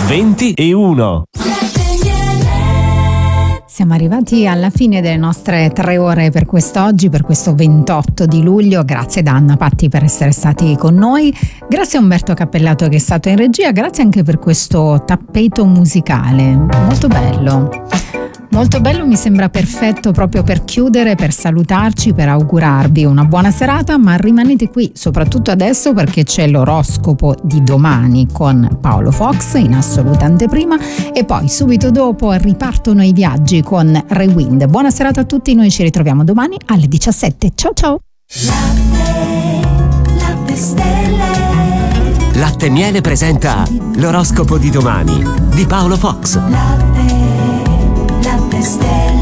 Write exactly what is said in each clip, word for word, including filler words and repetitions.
venti e uno. Siamo arrivati alla fine delle nostre tre ore per quest'oggi, per questo ventotto di luglio. Grazie da Anna Patti per essere stati con noi, grazie a Umberto Cappellato che è stato in regia, grazie anche per questo tappeto musicale, molto bello. Molto bello, mi sembra perfetto proprio per chiudere, per salutarci, per augurarvi una buona serata, ma rimanete qui soprattutto adesso perché c'è l'oroscopo di domani con Paolo Fox in assoluta anteprima e poi subito dopo ripartono i viaggi con Rewind. Buona serata a tutti, noi ci ritroviamo domani alle diciassette. Ciao ciao! Latte, latte stelle. Latte Miele presenta l'oroscopo di domani di Paolo Fox. Latte, latte stelle.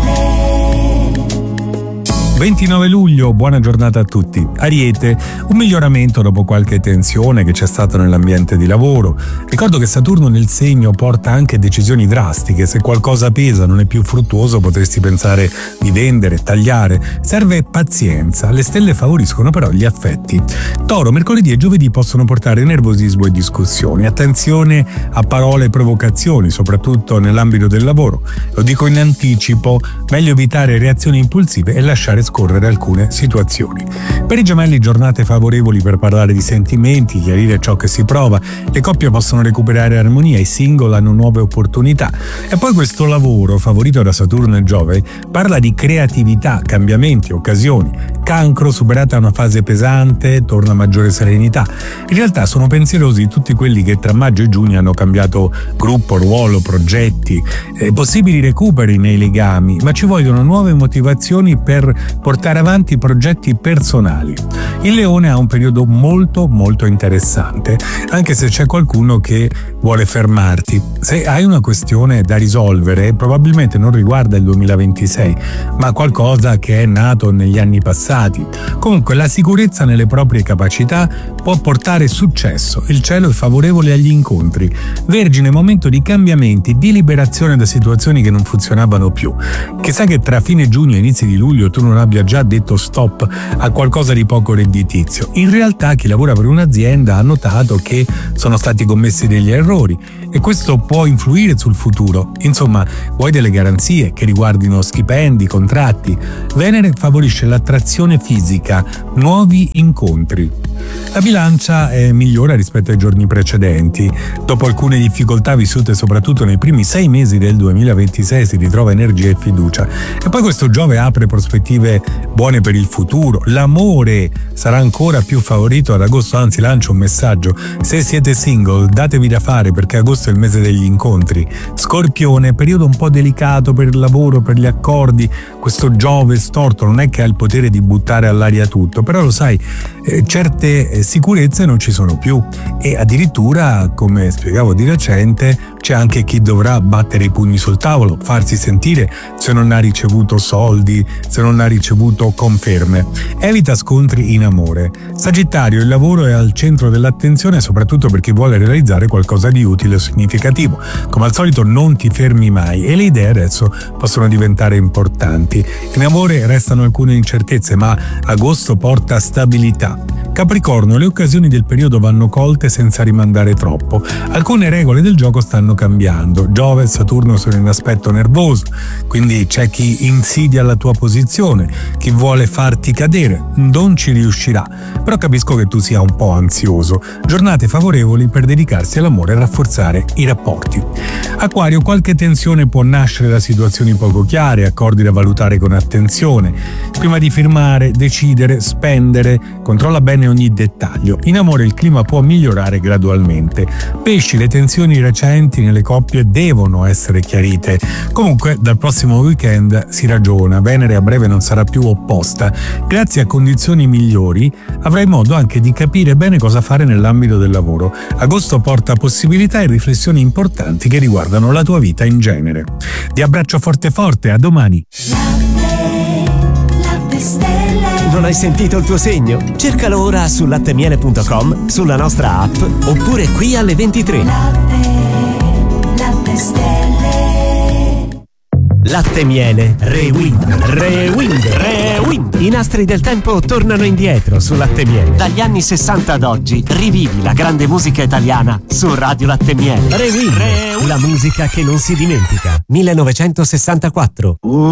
ventinove luglio, buona giornata a tutti. Ariete, un miglioramento dopo qualche tensione che c'è stata nell'ambiente di lavoro. Ricordo che Saturno nel segno porta anche decisioni drastiche. Se qualcosa pesa, non è più fruttuoso, potresti pensare di vendere, tagliare. Serve pazienza. Le stelle favoriscono però gli affetti. Toro, mercoledì e giovedì possono portare nervosismo e discussioni. Attenzione a parole e provocazioni, soprattutto nell'ambito del lavoro. Lo dico in anticipo, meglio evitare reazioni impulsive e lasciare scorrere alcune situazioni. Per i gemelli, giornate favorevoli per parlare di sentimenti, chiarire ciò che si prova. Le coppie possono recuperare armonia, i single hanno nuove opportunità. E poi questo lavoro, favorito da Saturno e Giove, parla di creatività, cambiamenti, occasioni. Cancro, superata una fase pesante, torna maggiore serenità. In realtà sono pensierosi tutti quelli che tra maggio e giugno hanno cambiato gruppo, ruolo, progetti, eh, possibili recuperi nei legami, ma ci vogliono nuove motivazioni per portare avanti progetti personali. Il Leone ha un periodo molto molto interessante, anche se c'è qualcuno che vuole fermarti. Se hai una questione da risolvere, probabilmente non riguarda il duemilaventisei, ma qualcosa che è nato negli anni passati. Comunque la sicurezza nelle proprie capacità può portare successo. Il cielo è favorevole agli incontri. Vergine, momento di cambiamenti, di liberazione da situazioni che non funzionavano più. Chissà che tra fine giugno e inizi di luglio tu non abbia già detto stop a qualcosa di poco redditizio. In realtà chi lavora per un'azienda ha notato che sono stati commessi degli errori e questo può influire sul futuro. Insomma, vuoi delle garanzie che riguardino stipendi, contratti. Venere favorisce l'attrazione fisica, nuovi incontri. La bilancia è migliore rispetto ai giorni precedenti. Dopo alcune difficoltà vissute soprattutto nei primi sei mesi del duemilaventisei si ritrova energia e fiducia. E poi questo Giove apre prospettive buone per il futuro. L'amore sarà ancora più favorito ad agosto, anzi lancio un messaggio. Se siete single, datevi da fare perché agosto è il mese degli incontri. Scorpione, periodo un po' delicato per il lavoro, per gli accordi. Questo Giove storto non è che ha il potere di buttare all'aria tutto, però lo sai, eh, certe eh, sicurezze non ci sono più e addirittura, come spiegavo di recente, c'è anche chi dovrà battere i pugni sul tavolo, farsi sentire se non ha ricevuto soldi, se non ha ricevuto conferme. Evita scontri in amore. Sagittario, il lavoro è al centro dell'attenzione soprattutto per chi vuole realizzare qualcosa di utile o significativo. Come al solito non ti fermi mai e le idee adesso possono diventare importanti. In amore restano alcune incertezze, ma agosto porta stabilità. Capricorno, le occasioni del periodo vanno colte senza rimandare troppo. Alcune regole del gioco stanno cambiando. Giove e Saturno sono in aspetto nervoso, quindi c'è chi insidia la tua posizione, chi vuole farti cadere. Non ci riuscirà, però capisco che tu sia un po' ansioso. Giornate favorevoli per dedicarsi all'amore e rafforzare i rapporti. Acquario, qualche tensione può nascere da situazioni poco chiare, accordi da valutare con attenzione. Prima di firmare, decidere, spendere, controlla bene ogni dettaglio. In amore il clima può migliorare gradualmente. Pesci, le tensioni recenti nelle coppie devono essere chiarite. Comunque dal prossimo weekend si ragiona, Venere a breve non sarà più opposta. Grazie a condizioni migliori avrai modo anche di capire bene cosa fare nell'ambito del lavoro. Agosto porta possibilità e riflessioni importanti che riguardano la tua vita in genere. Ti abbraccio forte forte, a domani. Latte, latte stelle. Non hai sentito il tuo segno? Cercalo ora su lattemiele punto com, sulla nostra app oppure qui alle ventitré. Latte, latte stelle. Latte Miele Rewind. Rewind. Rewind. I nastri del tempo tornano indietro su Latte Miele. Dagli anni sessanta ad oggi rivivi la grande musica italiana su Radio Latte Miele. Rewind. Rewind. La musica che non si dimentica. millenovecentosessantaquattro.